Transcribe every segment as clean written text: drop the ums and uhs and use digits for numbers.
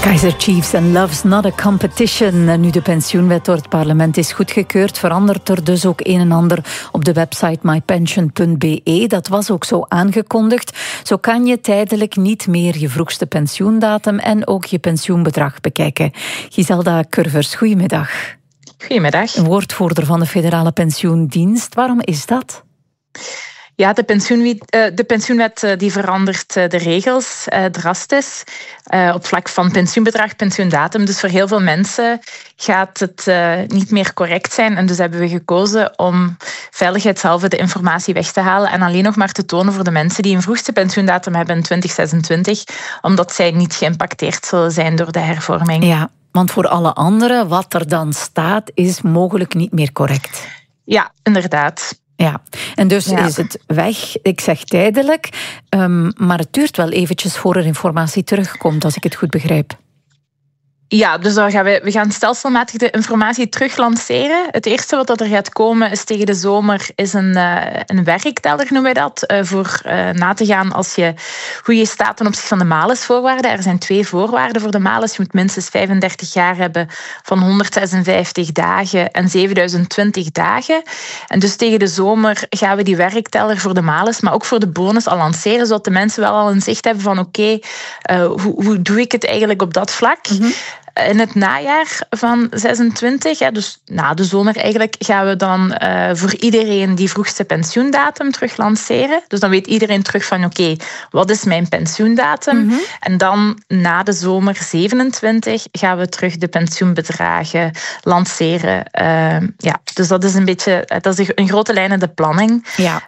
Kaizer Chiefs en Love's Not a Competition. En nu de pensioenwet door het parlement is goedgekeurd, verandert er dus ook een en ander op de website mypension.be. Dat was ook zo aangekondigd. Zo kan je tijdelijk niet meer je vroegste pensioendatum en ook je pensioenbedrag bekijken. Giselda Curvers, goedemiddag. Goedemiddag. Woordvoerder van de Federale Pensioendienst. Waarom is dat? Ja, de pensioenwet die verandert de regels drastisch op vlak van pensioenbedrag, pensioendatum. Dus voor heel veel mensen gaat het niet meer correct zijn. En dus hebben we gekozen om veiligheidshalve de informatie weg te halen en alleen nog maar te tonen voor de mensen die een vroegste pensioendatum hebben in 2026, omdat zij niet geïmpacteerd zullen zijn door de hervorming. Ja, want voor alle anderen, wat er dan staat, is mogelijk niet meer correct. Ja, inderdaad. Ja, en dus is het weg. Ik zeg tijdelijk, maar het duurt wel eventjes voor er informatie terugkomt, als ik het goed begrijp. Ja, dus we gaan stelselmatig de informatie terug lanceren. Het eerste wat er gaat komen is tegen de zomer is een werkteller, noemen we dat, voor na te gaan hoe je staat ten opzichte van de malusvoorwaarden. Er zijn 2 voorwaarden voor de malus. Je moet minstens 35 jaar hebben van 156 dagen en 7020 dagen. En dus tegen de zomer gaan we die werkteller voor de malus, maar ook voor de bonus al lanceren, zodat de mensen wel al een zicht hebben van oké, hoe doe ik het eigenlijk op dat vlak? Mm-hmm. In het najaar van 26, dus na de zomer eigenlijk, gaan we dan voor iedereen die vroegste pensioendatum terug lanceren. Dus dan weet iedereen terug van oké, wat is mijn pensioendatum? Mm-hmm. En dan na de zomer 27 gaan we terug de pensioenbedragen lanceren. Dus dat is in grote lijnen de planning. Ja.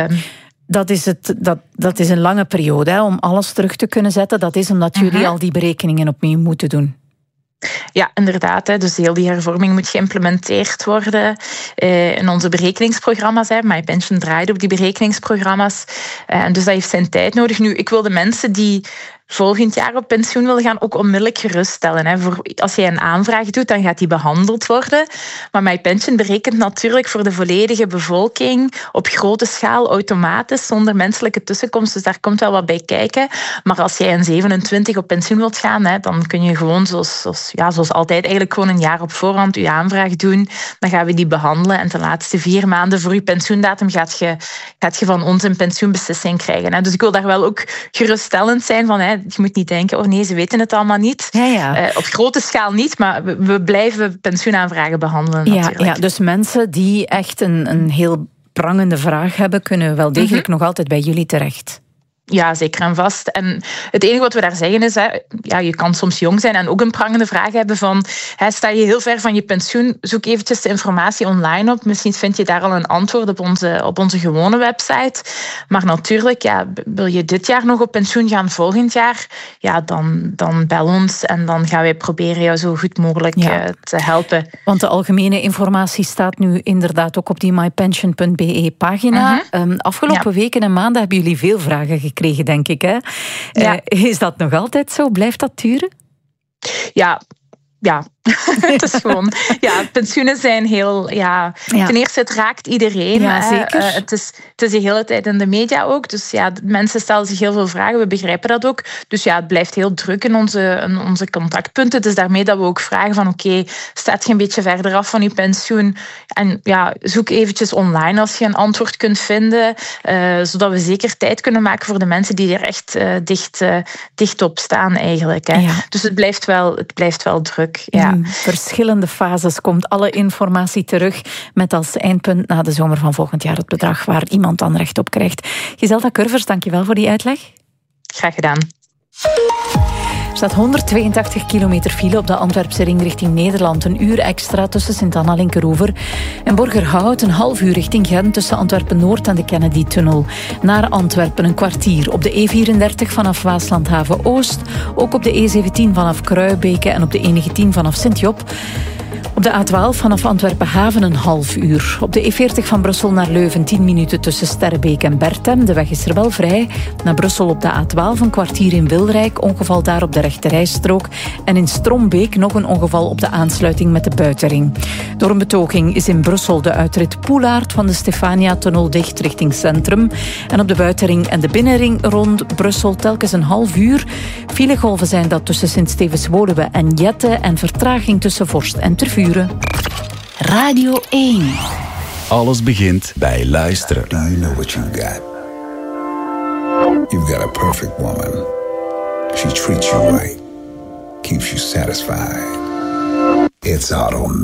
Dat is een lange periode om alles terug te kunnen zetten. Dat is omdat jullie al die berekeningen opnieuw moeten doen. Ja, inderdaad. Dus heel die hervorming moet geïmplementeerd worden in onze berekeningsprogramma's. MyPension draait op die berekeningsprogramma's. En dus dat heeft zijn tijd nodig. Nu, ik wil de mensen die volgend jaar op pensioen willen gaan ook onmiddellijk geruststellen. Als jij een aanvraag doet, dan gaat die behandeld worden. Maar MyPension berekent natuurlijk voor de volledige bevolking op grote schaal automatisch, zonder menselijke tussenkomst. Dus daar komt wel wat bij kijken. Maar als jij in 27 op pensioen wilt gaan, dan kun je gewoon zoals altijd eigenlijk gewoon een jaar op voorhand je aanvraag doen. Dan gaan we die behandelen. En de laatste 4 maanden voor je pensioendatum gaat je van ons een pensioenbeslissing krijgen. Dus ik wil daar wel ook geruststellend zijn van, je moet niet denken, oh nee, ze weten het allemaal niet. Ja. Op grote schaal niet, maar we blijven pensioenaanvragen behandelen natuurlijk. Ja, dus mensen die echt een heel prangende vraag hebben, kunnen wel degelijk nog altijd bij jullie terecht. Ja, zeker en vast. En het enige wat we daar zeggen is, je kan soms jong zijn en ook een prangende vraag hebben van, sta je heel ver van je pensioen, zoek eventjes de informatie online op. Misschien vind je daar al een antwoord op onze gewone website. Maar natuurlijk, wil je dit jaar nog op pensioen gaan, volgend jaar, dan bel ons en dan gaan wij proberen jou zo goed mogelijk te helpen. Want de algemene informatie staat nu inderdaad ook op die mypension.be pagina. Afgelopen weken en maanden hebben jullie veel vragen gekregen, denk ik. Hè? Is dat nog altijd zo? Blijft dat duren? Ja, het is gewoon... pensioenen zijn heel... Ten eerste, het raakt iedereen. Ja, zeker. Het is de hele tijd in de media ook. Dus mensen stellen zich heel veel vragen. We begrijpen dat ook. Dus het blijft heel druk in onze contactpunten. Het is daarmee dat we ook vragen van oké, staat je een beetje verder af van je pensioen? En zoek eventjes online als je een antwoord kunt vinden. Zodat we zeker tijd kunnen maken voor de mensen die er echt dicht op staan eigenlijk. Hè. Ja. Dus het blijft wel druk. Ja. Verschillende fases komt alle informatie terug met als eindpunt na de zomer van volgend jaar het bedrag waar iemand dan recht op krijgt. Giselda Curvers, dankjewel voor die uitleg. Graag gedaan. Er staat 182 kilometer file op de Antwerpse ring richting Nederland. 1 uur extra tussen Sint-Anna Linkeroever en Borgerhout. 1,5 uur richting Gent tussen Antwerpen-Noord en de Kennedy-tunnel. Naar Antwerpen 1 kwartier. Op de E34 vanaf Waaslandhaven-Oost. Ook op de E17 vanaf Kruibeke en op de E19 vanaf Sint-Job. Op de A12 vanaf Antwerpen-Haven een half uur. Op de E40 van Brussel naar Leuven 10 minuten tussen Sterrebeek en Bertem. De weg is er wel vrij. Naar Brussel op de A12 een kwartier in Wilrijk. Ongeval daar op de rechterrijstrook. En in Strombeek nog een ongeval op de aansluiting met de buitenring. Door een betoging is in Brussel de uitrit Poelaert van de Stefania-tunnel dicht richting centrum. En op de buitenring en de binnenring rond Brussel telkens een half uur. Filegolven zijn dat tussen Sint-Stevens-Woluwe en Jette en vertraging tussen Vorst en Tervuren. Radio 1. Alles begint bij luisteren. Do you know what you've got? You've got a perfect woman. She treats you right. Keeps you satisfied. It's automatic.